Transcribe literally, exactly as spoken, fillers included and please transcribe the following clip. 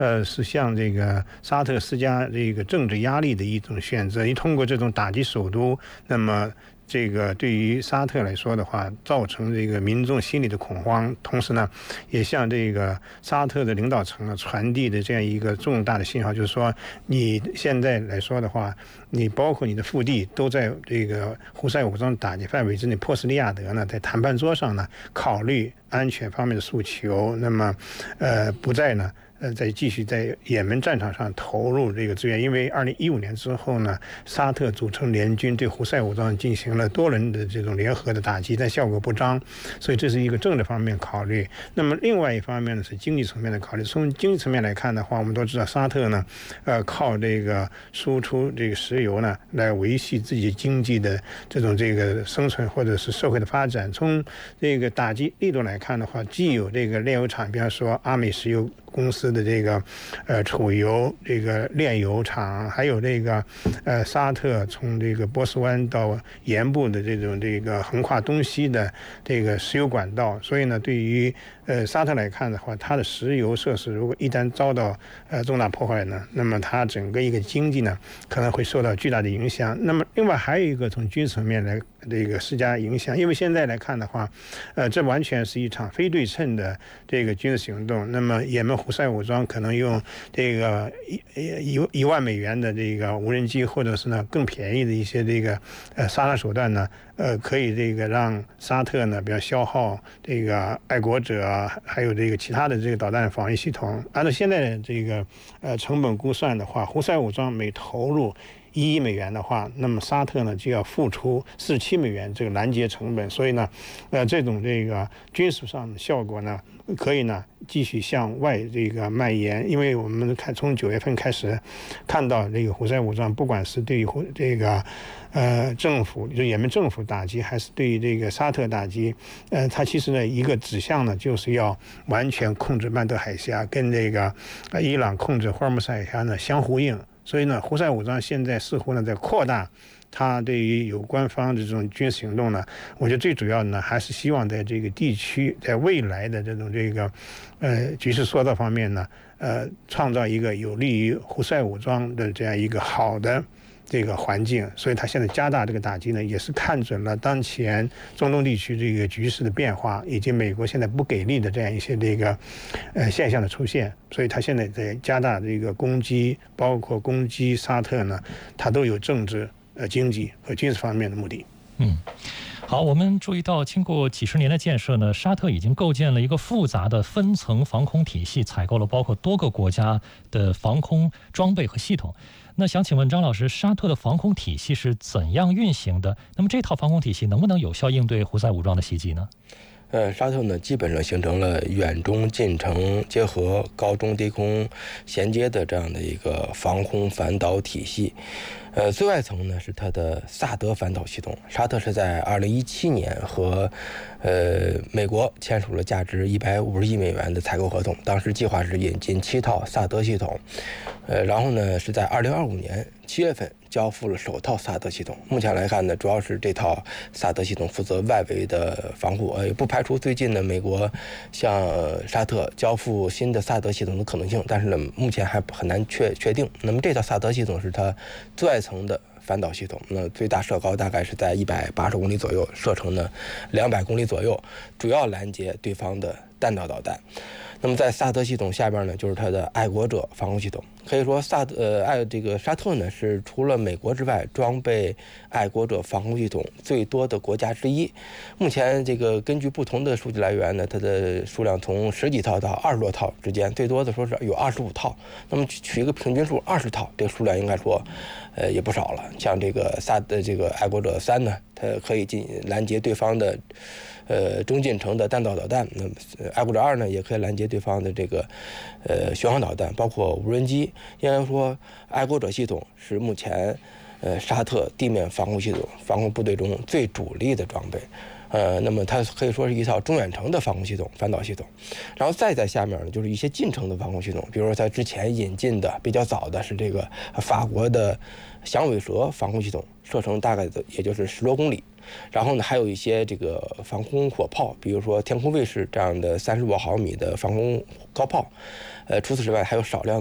呃，是向这个沙特施加这个政治压力的一种选择。你通过这种打击首都，那么这个对于沙特来说的话，造成这个民众心理的恐慌，同时呢，也向这个沙特的领导层呢传递的这样一个重大的信号，就是说，你现在来说的话，你包括你的腹地都在这个胡塞武装打击范围之内，波斯利亚德呢在谈判桌上呢考虑安全方面的诉求，那么，呃，不再呢。呃，在继续在也门战场上投入这个资源，因为二零一五年之后呢，沙特组成联军对胡塞武装进行了多轮的这种联合的打击，但效果不彰，所以这是一个政治方面考虑。那么另外一方面呢是经济层面的考虑。从经济层面来看的话，我们都知道沙特呢，呃，靠这个输出这个石油呢来维系自己经济的这种这个生存或者是社会的发展。从这个打击力度来看的话，既有这个炼油厂，比方说阿美石油公司的这个呃储油这个炼油厂，还有这个呃沙特从这个波斯湾到沿部的这种这个横跨东西的这个石油管道，所以呢，对于呃沙特来看的话，它的石油设施如果一旦遭到呃重大破坏呢，那么它整个一个经济呢可能会受到巨大的影响。那么另外还有一个从军事层面来这个施加影响，因为现在来看的话，呃这完全是一场非对称的这个军事行动。那么也门胡塞武装可能用这个一一一万美元的这个无人机，或者是呢更便宜的一些这个呃杀伤手段呢，呃可以这个让沙特呢，比如消耗这个爱国者，还有这个其他的这个导弹防御系统。按照现在的这个呃成本估算的话，胡塞武装每投入一亿美元的话，那么沙特呢就要付出四十七美元这个拦截成本，所以呢，呃，这种这个军事上的效果呢，可以呢继续向外这个蔓延。因为我们看从九月份开始看到这个胡塞武装，不管是对于这个呃政府，就也门政府打击，还是对于这个沙特打击，呃，它其实呢一个指向呢就是要完全控制曼德海峡，跟这个呃伊朗控制霍尔木斯海峡呢相呼应。所以呢，胡塞武装现在似乎呢在扩大它对于有关方的这种军事行动呢。我觉得最主要的呢，还是希望在这个地区，在未来的这种这个呃局势塑造方面呢，呃，创造一个有利于胡塞武装的这样一个好的这个环境。所以他现在加大这个打击呢，也是看准了当前中东地区这个局势的变化，以及美国现在不给力的这样一些这个呃现象的出现。所以他现在在加大这个攻击，包括攻击沙特呢，他都有政治、呃经济和军事方面的目的。 嗯。好，我们注意到，经过几十年的建设呢，沙特已经构建了一个复杂的分层防空体系，采购了包括多个国家的防空装备和系统。那想请问张老师，沙特的防空体系是怎样运行的？那么这套防空体系能不能有效应对胡塞武装的袭击呢？ 呃，沙特呢基本上形成了远中近程结合、高中低空衔接的这样的一个防空反导体系。呃，最外层呢是它的萨德反导系统。沙特是在二零一七年和呃美国签署了价值一百五十亿美元的采购合同，当时计划是引进七套萨德系统，呃，然后呢是在二零二五年七月份交付了首套萨德系统。目前来看呢，主要是这套萨德系统负责外围的防护，呃，也不排除最近呢美国向、呃、沙特交付新的萨德系统的可能性，但是呢目前还很难确确定。那么这套萨德系统是它最外层的反导系统，那最大射高大概是在一百八十公里左右，射程呢两百公里左右，主要拦截对方的弹道导弹。那么在萨德系统下边呢，就是它的爱国者防空系统。可以说萨德呃爱这个沙特呢是除了美国之外装备爱国者防空系统最多的国家之一。目前这个根据不同的数据来源呢，它的数量从十几套到二十多套之间，最多的说是有二十五套。那么取一个平均数二十套，这个数量应该说呃也不少了。像这个萨的这个爱国者三呢，它可以进拦截对方的呃中近程的弹道导弹。那么爱国者二呢也可以拦截对方的这个呃巡航导弹，包括无人机。应该说爱国者系统是目前呃沙特地面防空系统防空部队中最主力的装备。 呃，那么它可以说是一套中远程的防空系统、反导系统。然后再在下面呢，就是一些近程的防空系统，比如说它之前引进的比较早的是这个法国的响尾蛇防空系统，射程大概的也就是十多公里。然后呢，还有一些这个防空火炮，比如说天空卫士这样的三十五毫米的防空高炮。呃，除此之外，还有少量